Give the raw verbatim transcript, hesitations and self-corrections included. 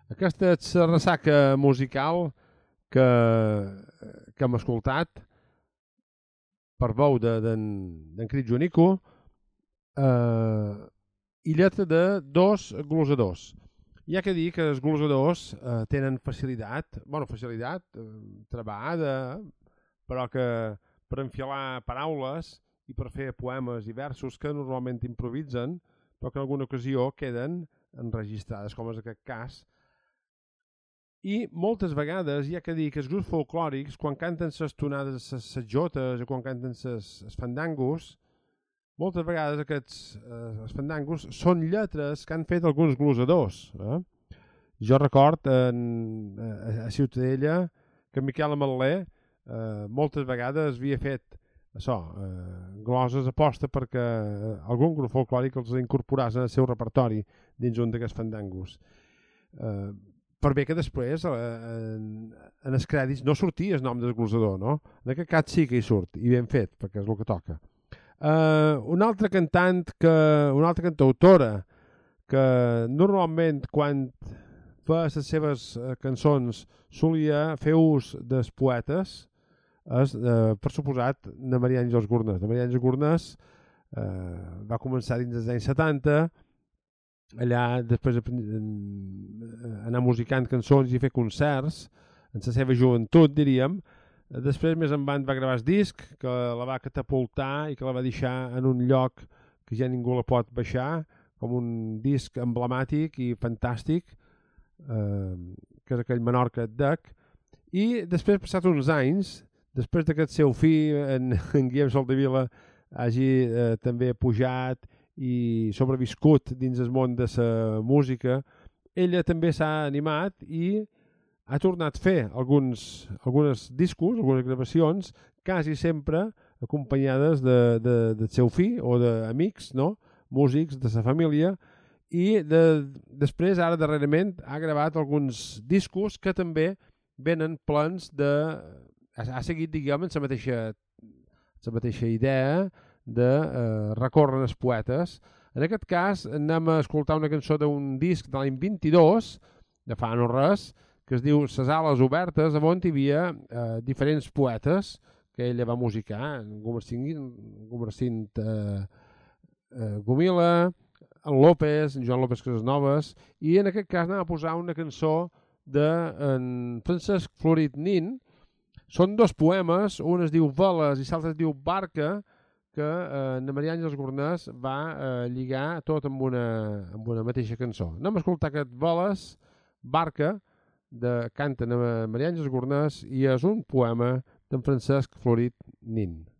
Aquesta és la ressaca musical que, que hem escoltat per veu d'en Crit Junico eh, i lletra de dos glosadors. Hi ha que dir que els glosadors eh, tenen facilitat, bueno, facilitat, eh, treballada, però que per enfilar paraules i per fer poemes i versos que normalment improvisen, però que en alguna ocasió queden enregistrades, com és aquest cas. I moltes vegades hi ha que dir que els grups folclòrics, quan canten les tonades, les jotes, o quan canten els fandangos, moltes vegades aquests eh, fandangos són lletres que han fet alguns glosadors. Eh? Jo record en, a, a Ciutadella que Miquel Ametller eh, moltes vegades havia fet això, eh, gloses aposta perquè eh, algun grup folclòric els incorporés en el seu repertori dins un d'aquests fandangos. Eh, per bé que després eh, en, en els crèdits no sortia el nom del glosador, no? En aquest cas sí que hi surt, i ben fet, perquè és el que toca. Uh, una altra cantant, que, una altra cantautora, que normalment quan fa les seves cançons solia fer ús dels poetes, és, eh, per suposat, na Maria Àngels Gornès. Na Maria Àngels Gornès eh, va començar dins dels anys setanta, allà després anar musicant cançons i fer concerts en la seva joventut, diríem. Després més endavant va gravar el disc que la va catapultar i que la va deixar en un lloc que ja ningú la pot baixar, com un disc emblemàtic i fantàstic, eh, que és aquell Menorca Dec. I després, passats uns anys, després d'aquest seu fill, en, en Guillem Soldevila hagi eh, també pujat i sobreviscut dins el món de la música, ella també s'ha animat i ha tornat a fer alguns, alguns discos, algunes gravacions, quasi sempre acompanyades de, de, del seu fill o d'amics, no? Músics de la família, i de, després, ara darrerament, ha gravat alguns discos que també venen plens de... Ha, ha seguit, diguem, en la mateixa, la mateixa idea de eh, recórrer els poetes. En aquest cas anem a escoltar una cançó d'un disc de l'any vint-i-dos, de fa no res, que es diu Ses ales obertes, on hi havia eh, diferents poetes que ella va musicar, en Gomercint eh, eh, Gomila, en López, en Joan López Casanovas, i en aquest cas anem a posar una cançó d'en Francesc Florit Nin. Són dos poemes, un es diu Veles i l'altre es diu Barca, que eh, na Maria Àngels Gornès va eh, lligar tot amb una, amb una mateixa cançó. Anem a escoltar aquest Veles, Barca, de canta na Maria Àngels Gornès, i és un poema d'en Francesc Florit Nin.